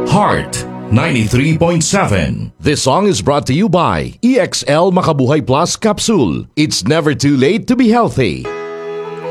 Heart 93.7. This song is brought to you by EXL Makabuhay Plus Capsule. It's never too late to be healthy.